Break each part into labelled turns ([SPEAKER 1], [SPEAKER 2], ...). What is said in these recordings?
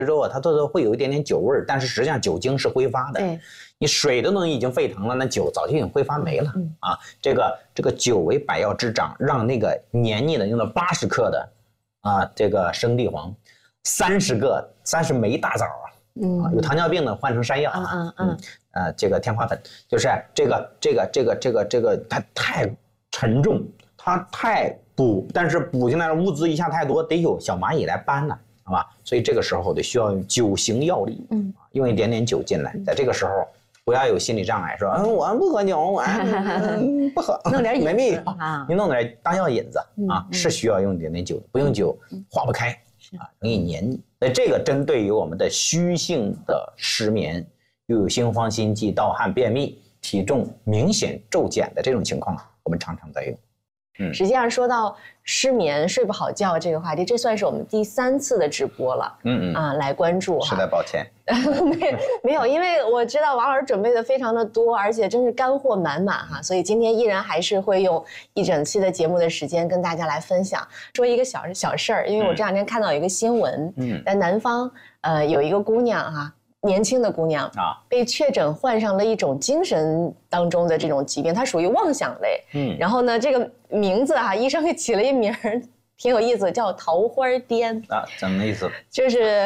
[SPEAKER 1] 之后它都会有一点点酒味儿，但是实际上酒精是挥发的。
[SPEAKER 2] 对，
[SPEAKER 1] 你水都能已经沸腾了，那酒早就已经挥发没了。啊，这个酒为百药之长，让那个黏腻的用了80克的这个生地黄，30枚大枣啊，有糖尿病的换成山药这个天花粉，就是这个它太沉重，它太补，但是补进来的物资一下太多，得有小蚂蚁来搬呢，好吧？所以这个时候得需要用酒行药力，用一点点酒进来，在这个时候不要有心理障碍，说我不喝酒，我不喝，
[SPEAKER 2] 弄点
[SPEAKER 1] 没必要，你弄点当药引子是需要用一点点酒的，不用酒化不开容易黏腻。那这个针对于我们的虚性的失眠，又有心慌心悸、盗汗、便秘、体重明显骤减的这种情况，我们常常在用。
[SPEAKER 2] 实际上说到失眠睡不好觉这个话题，这算是我们第3次的直播了。来关注哈。
[SPEAKER 1] 实在抱歉。
[SPEAKER 2] 没有，因为我知道王老师准备的非常的多，而且真是干货满满哈，所以今天依然还是会用一整期的节目的时间跟大家来分享。说一个小事儿，因为我这2天看到一个新闻，在南方有一个姑娘哈。年轻的姑娘被确诊患上了一种精神当中的这种疾病，它属于妄想类。然后呢，这个名字医生给起了一名挺有意思，叫桃花癫
[SPEAKER 1] 怎么意思？
[SPEAKER 2] 就是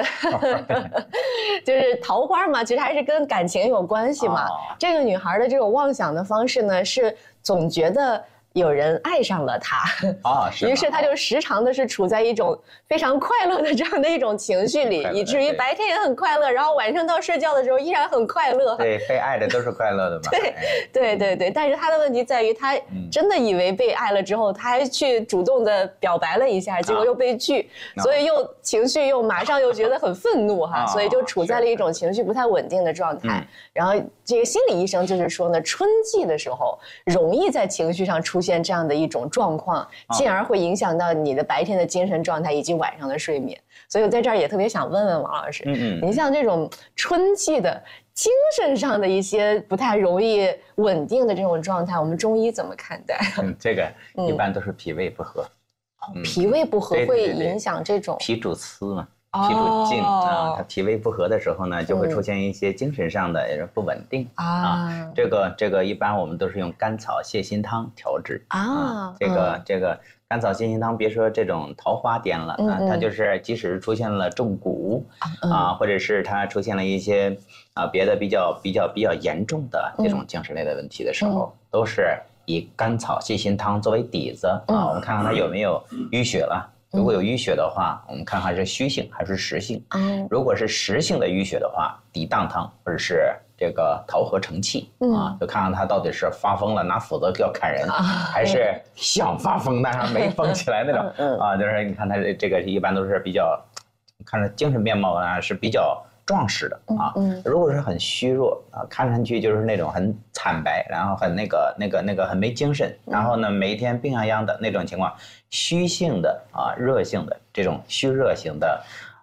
[SPEAKER 2] 桃花嘛，其实还是跟感情有关系嘛。这个女孩的这种妄想的方式呢，是总觉得有人爱上了她于是她就时常的是处在一种非常快乐的这样的一种情绪里，以至于白天也很快乐，然后晚上到睡觉的时候依然很快乐。
[SPEAKER 1] 对，被爱的都是快乐的嘛。
[SPEAKER 2] 对，但是她的问题在于，她真的以为被爱了之后，她还去主动的表白了一下，结果又被拒，所以又情绪又马上又觉得很愤怒所以就处在了一种情绪不太稳定的状态。然后这个心理医生就是说呢，春季的时候容易在情绪上出现这样的一种状况，进而会影响到你的白天的精神状态以及晚上的睡眠。所以我在这儿也特别想问问王老师，你像这种春季的精神上的一些不太容易稳定的这种状态，我们中医怎么看待？
[SPEAKER 1] 这个一般都是脾胃不和。
[SPEAKER 2] 脾胃不和会影响这种？
[SPEAKER 1] 脾主思嘛。脾主静它脾胃不和的时候呢，就会出现一些精神上的不稳定这个一般我们都是用甘草泻心汤调治这个甘草泻心汤，别说这种桃花癫了它就是即使出现了中蛊或者是它出现了一些别的比较严重的这种精神类的问题的时候，都是以甘草泻心汤作为底子我们看看它有没有淤血了。如果有淤血的话，我们看看是虚性还是实性。如果是实性的淤血的话，抵当汤或者是这个桃核承气就看看他到底是发疯了拿斧子要砍人，还是想发疯但是没疯起来那种就是你看他这个一般都是比较看着精神面貌是比较壮实的如果是很虚弱看上去就是那种很惨白，然后很那个很没精神，然后呢每一天病殃殃的那种情况，虚性的热性的这种虚热型的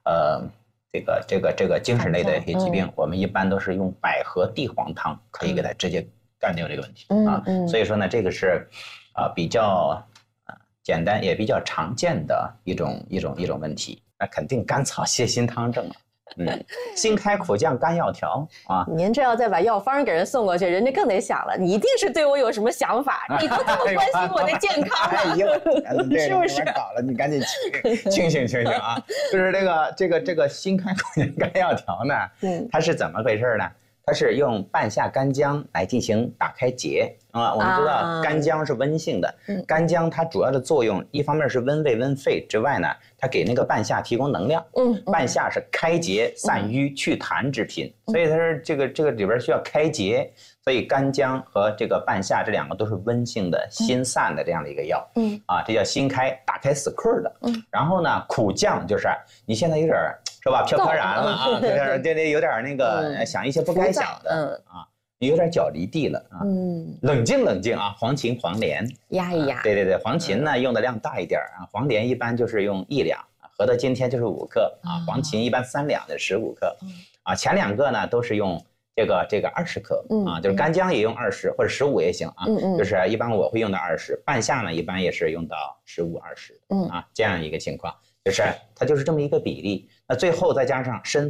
[SPEAKER 1] 这个精神类的一些疾病，我们一般都是用百合地黄汤可以给它直接干掉这个问题所以说呢，这个是比较简单也比较常见的一种问题。那肯定甘草泻心汤症辛开苦降甘药调
[SPEAKER 2] 您这要再把药方给人送过去，人家更得想了，你一定是对我有什么想法，你都这么关心我的健康是不是？
[SPEAKER 1] 搞了，你赶紧清醒就是这个辛开苦降甘药调呢它是怎么回事呢？它是用半夏干姜来进行打开结我们知道干姜是温性的干姜它主要的作用一方面是温胃温肺之外呢，它给那个半夏提供能量半夏是开结散瘀去痰之品所以它是这个里边需要开结，所以干姜和这个半夏这2个都是温性的心散的这样的一个药这叫心开，打开死困的然后呢苦降就是你现在有点是吧飘飘然了这有点那个想一些不该想的你有点脚离地了冷静黄芩黄连
[SPEAKER 2] 压一压
[SPEAKER 1] 对黄芩呢用的量大一点黄连一般就是用1两合到今天就是5克黄芩一般3两的15克前2个呢都是用这个20克就是干姜也用20或者15也行就是一般我会用到20半夏呢一般也是用到15、20这样一个情况，就是它就是这么一个比例。那最后再加上参